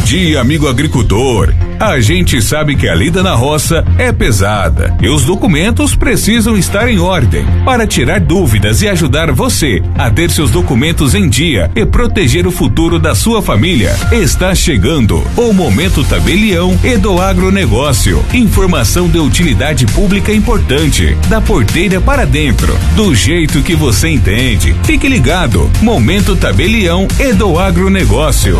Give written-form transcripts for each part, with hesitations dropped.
dia, amigo agricultor. A gente sabe que a lida na roça é pesada e os documentos precisam estar em ordem. Para tirar dúvidas e ajudar você a ter seus documentos em dia e proteger o futuro da sua família, está chegando o Momento Tabelião e do Agronegócio. Informação de utilidade pública importante, da porteira para dentro, do jeito que você entende. Fique ligado, Momento Tabelião e do Agronegócio.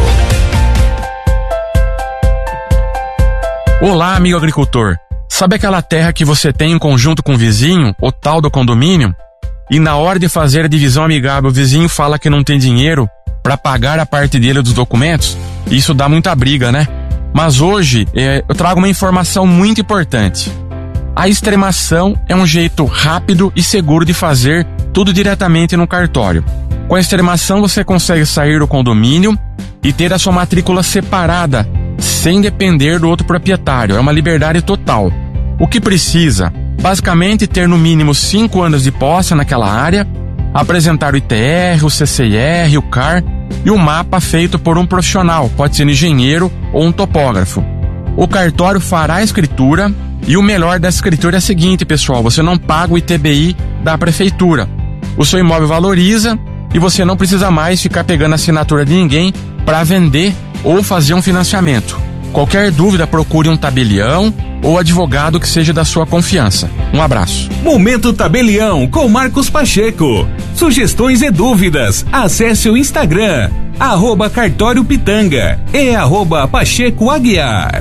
Olá, amigo agricultor. Sabe aquela terra que você tem em conjunto com o vizinho, o tal do condomínio? E na hora de fazer a divisão amigável, o vizinho fala que não tem dinheiro para pagar a parte dele dos documentos? Isso dá muita briga, né? Mas hoje eu trago uma informação muito importante. A extremação é um jeito rápido e seguro de fazer tudo diretamente no cartório. Com a extremação você consegue sair do condomínio e ter a sua matrícula separada, sem depender do outro proprietário. É uma liberdade total. O que precisa? Basicamente ter no mínimo 5 anos de posse naquela área, apresentar o ITR, o CCIR, o CAR e o mapa feito por um profissional, pode ser um engenheiro ou um topógrafo. O cartório fará a escritura e o melhor da escritura é o seguinte, pessoal, você não paga o ITBI da prefeitura. O seu imóvel valoriza e você não precisa mais ficar pegando a assinatura de ninguém para vender ou fazer um financiamento. Qualquer dúvida, procure um tabelião ou advogado que seja da sua confiança. Um abraço. Momento Tabelião com Marcos Pacheco. Sugestões e dúvidas, acesse o Instagram, @Cartório Pitanga e @Pacheco Aguiar.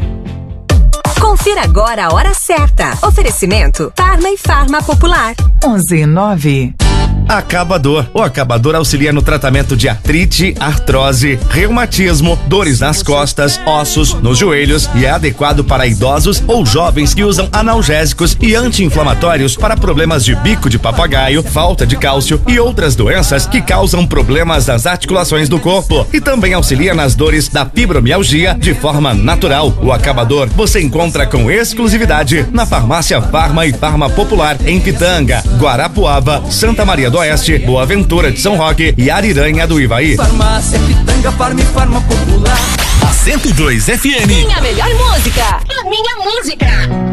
Confira agora a hora certa. Oferecimento Farma e Farma Popular. 11:09. Acabador. O Acabador auxilia no tratamento de artrite, artrose, reumatismo, dores nas costas, ossos, nos joelhos e é adequado para idosos ou jovens que usam analgésicos e anti-inflamatórios para problemas de bico de papagaio, falta de cálcio e outras doenças que causam problemas nas articulações do corpo. E também auxilia nas dores da fibromialgia de forma natural. O Acabador você encontra com exclusividade na Farmácia Farma e Farma Popular em Pitanga, Guarapuava, Santa Maria do Oeste, Boa Ventura de São Roque e Ariranha do Ivaí. Farmácia Pitanga, Farma e Farma Popular. A 102 FM. Minha melhor música. A minha música.